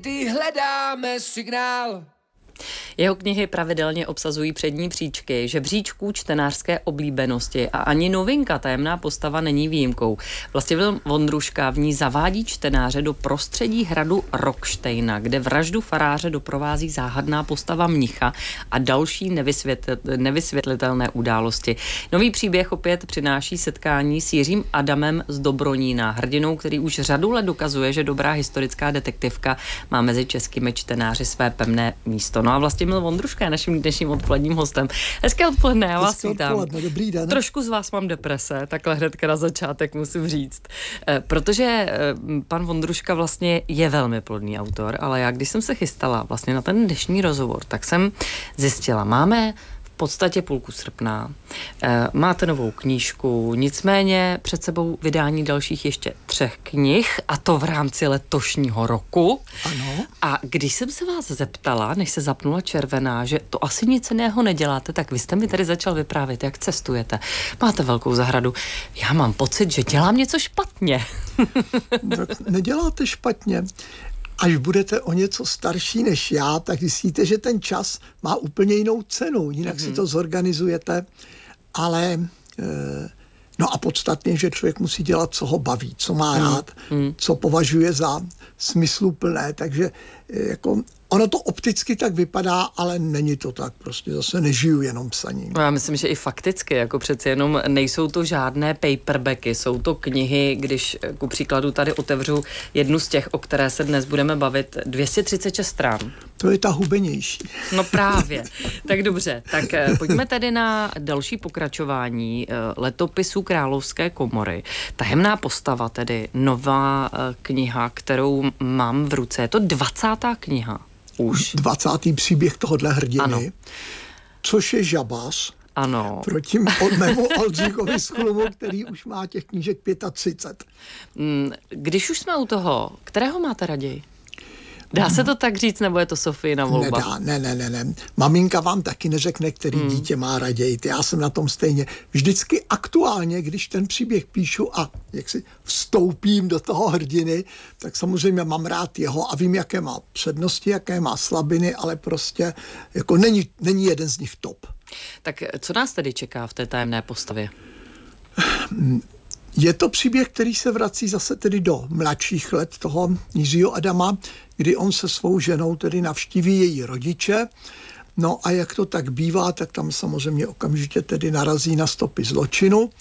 kdy hledáme signál. Jeho knihy pravidelně obsazují přední příčky žebříčků čtenářské oblíbenosti a ani novinka Tajemná postava není výjimkou. Vlastimil Vondruška v ní zavádí čtenáře do prostředí hradu Rockštejna, kde vraždu faráře doprovází záhadná postava mnicha a další nevysvětlitelné události. Nový příběh opět přináší setkání s Jiřím Adamem z Dobronína, hrdinou, který už řadu let dokazuje, že dobrá historická detektivka má mezi českými čtenáři své pevné místo. No a Vlastimil Vondruška je naším dnešním odpoledním hostem. Hezké odpoledne, já vás vítám. Dobrý den. Trošku z vás mám deprese, takhle hnedka na začátek musím říct. Protože pan Vondruška vlastně je velmi plodný autor, ale já když jsem se chystala vlastně na ten dnešní rozhovor, tak jsem zjistila, máme v podstatě půlku srpna, máte novou knížku, nicméně před sebou vydání dalších ještě 3 knih, a to v rámci letošního roku. Ano. A když jsem se vás zeptala, než se zapnula červená, že to asi nic jiného neděláte, tak vy jste mi tady začal vyprávět, jak cestujete. Máte velkou zahradu. Já mám pocit, že dělám něco špatně. Neděláte špatně. Až budete o něco starší než já, tak zjistíte, že ten čas má úplně jinou cenu. Jinak si to zorganizujete, ale no a podstatně, že člověk musí dělat, co ho baví, co má rád, co považuje za smysluplné. Takže jako ono to opticky tak vypadá, ale není to tak. Prostě zase nežiju jenom psaním. No já myslím, že i fakticky, jako přeci jenom nejsou to žádné paperbacky, jsou to knihy, když ku příkladu tady otevřu jednu z těch, o které se dnes budeme bavit, 236 stran. To je ta hubenější. No právě. Tak dobře, tak pojďme tedy na další pokračování letopisů Královské komory. Tajemná postava, tedy nová kniha, kterou mám v ruce. Je to 20. kniha. Už. 20. příběh tohohle hrdiny, ano. Což je žabas. Ano. Proti mému Oldřichovi Sklumu, který už má těch knížek 35. Když už jsme u toho, kterého máte raději? Dá se to tak říct, nebo je to Sofíina volba? Nedá, ne. Maminka vám taky neřekne, který dítě má raději. Já jsem na tom stejně. Vždycky aktuálně, když ten příběh píšu a jak si vstoupím do toho hrdiny, tak samozřejmě mám rád jeho a vím, jaké má přednosti, jaké má slabiny, ale prostě jako není jeden z nich top. Tak co nás tedy čeká v té tajemné postavě? Je to příběh, který se vrací zase tedy do mladších let toho Jiřího Adama, kdy on se svou ženou tedy navštíví její rodiče. No a jak to tak bývá, tak tam samozřejmě okamžitě tedy narazí na stopy zločinu.